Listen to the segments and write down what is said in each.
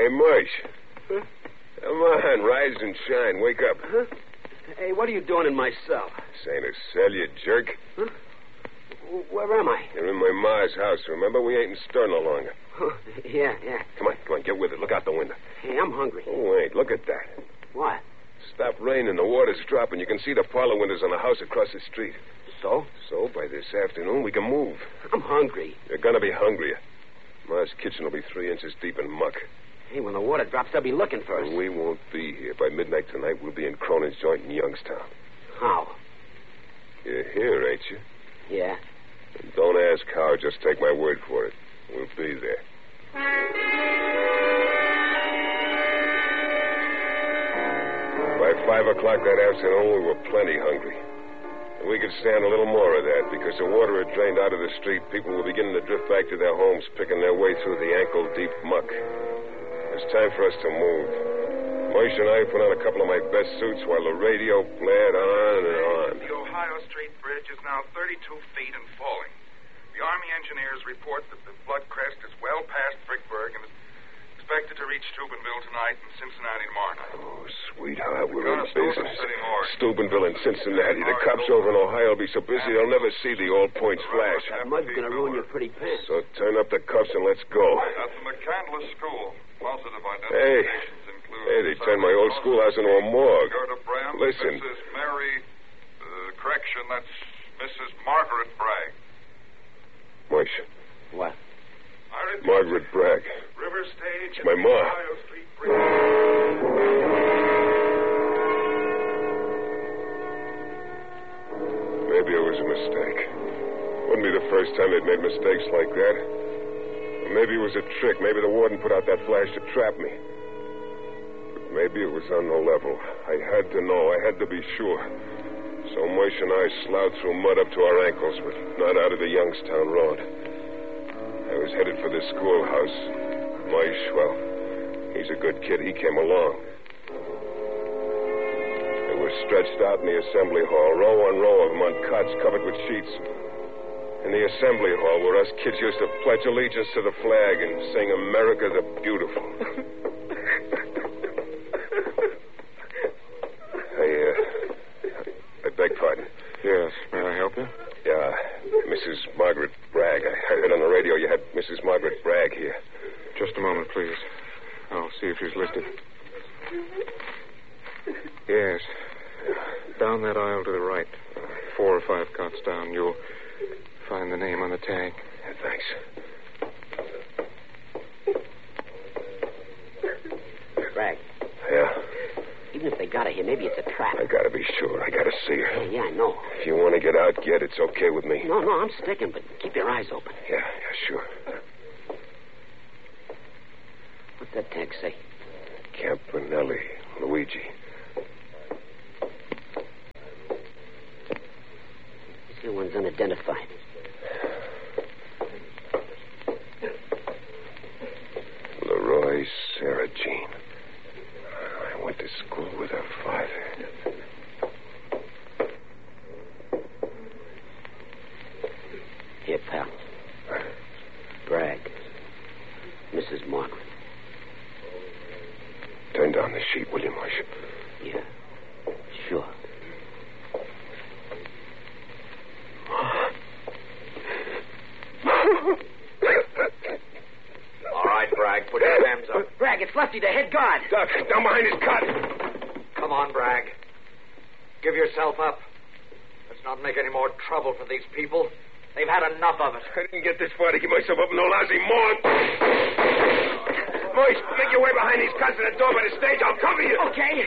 Hey, Mush. Huh? Come on, rise and shine. Wake up. Huh? Hey, what are you doing in my cell? This ain't a cell, you jerk. Huh? Where am I? You're in my ma's house, remember? We ain't in stir no longer. Yeah. Come on, get with it. Look out the window. Hey, I'm hungry. Oh, wait, look at that. What? Stopped raining, the water's dropping. You can see the parlor windows on the house across the street. So? So, by this afternoon, we can move. I'm hungry. You're gonna be hungrier. Ma's kitchen will be 3 inches deep in muck. Hey, when the water drops, they'll be looking for us. We won't be here. By midnight tonight, we'll be in Cronin's joint in Youngstown. How? You're here, ain't you? Yeah. And don't ask how, just take my word for it. We'll be there. By 5 o'clock that afternoon, we were plenty hungry. And we could stand a little more of that because the water had drained out of the street. People were beginning to drift back to their homes, picking their way through the ankle-deep muck. It was time for us to move. Moish and I put on a couple of my best suits while the radio blared on and on. The Ohio Street Bridge is now 32 feet and falling. The Army engineers report that the flood crest is well past Vicksburg and is expected to reach Steubenville tonight and Cincinnati tomorrow night. Oh, sweetheart, we're in business. Steubenville and Cincinnati. The cops over in Ohio will be so busy they'll never see the all points flash. That mud's going to ruin your pretty pants. So turn up the cuffs and let's go. At the McCandless School, positive identifications include... Hey, they turned my old schoolhouse into a morgue. Gerda Brandt, Listen. Mrs. Mary... correction, that's Mrs. Margaret Bragg. Moish. What? I repeat, Margaret Bragg. River Stage... It's my ma. Ohio Street Bridge. Maybe it was a mistake. Wouldn't be the first time they'd made mistakes like that. Or maybe it was a trick. Maybe the warden put out that flash to trap me. But maybe it was on the level. I had to know. I had to be sure. So Moish and I slouched through mud up to our ankles, but not out of the Youngstown road. I was headed for the schoolhouse. Moish, well, he's a good kid. He came along. They were stretched out in the assembly hall, row on row of them on cots covered with sheets. In the assembly hall where us kids used to pledge allegiance to the flag and sing America the Beautiful. I beg pardon. Yes, may I help you? Yeah, Mrs. Margaret Bragg. I heard on the radio you had Mrs. Margaret Bragg here. Just a moment, please. I'll see if she's listed. Yes. Down that aisle to the right. 4 or 5 cots down. You'll find the name on the tag. Yeah, thanks. Bragg. Yeah? Even if they got her here, maybe it's a trap. I gotta be sure. I gotta see her. Yeah, I know. If you want to get out, get. It's okay with me. No, I'm sticking, but keep your eyes open. Yeah, sure. What's that tag say? Campanelli, Luigi. This one's unidentified. Leroy Sarah Jean. I went to school with her father. Here, pal. Bragg. Mrs. Margaret. Turn down the sheet, will you, Marsh? Yeah. Sure. All right, Bragg, put your hands up. Bragg, it's Lefty, the head guard. Doc, down behind his cot. Come on, Bragg. Give yourself up. Let's not make any more trouble for these people. They've had enough of it. I didn't get this far to give myself up in no lousy morgue. Moish, make your way behind these cots to the door by the stage. I'll cover you. Okay.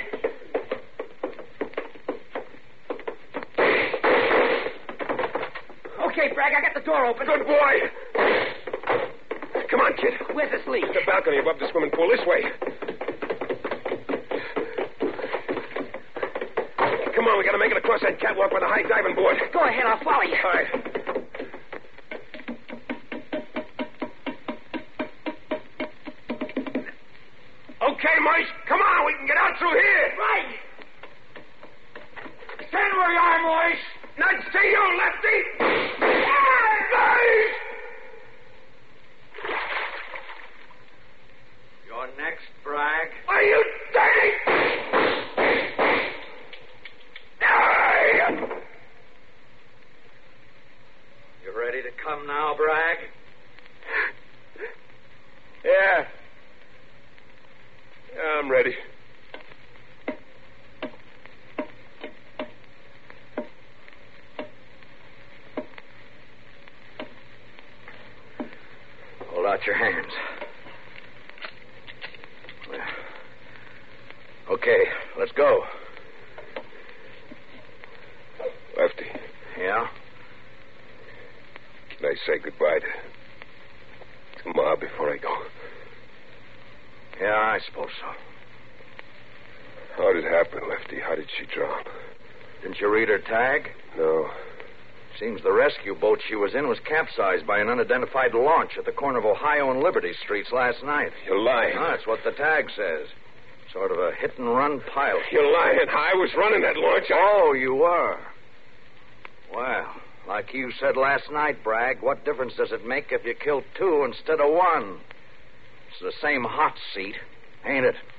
Okay, Bragg, I got the door open. Good boy. Come on, kid. Where's the sleeve? The balcony above the swimming pool. This way. Come on, we gotta make it across that catwalk with a high diving board. Go ahead, I'll follow you. All right. Okay, Moish, come on, we can get out through here. Right. Stand where you are, Moish. Nudge to you, Lefty. You're next. hands. Okay, let's go. Lefty, Yeah? can I say goodbye to Ma before I go? Yeah, I suppose so. How did it happen, Lefty? How did she drown? Didn't you read her tag? No. Seems the rescue boat she was in was capsized by an unidentified launch at the corner of Ohio and Liberty Streets last night. You're lying. That's what the tag says. Sort of a hit-and-run pilot. You're lying. I was running that launch. Oh, you were. Well, like you said last night, Bragg, what difference does it make if you kill two instead of one? It's the same hot seat, ain't it?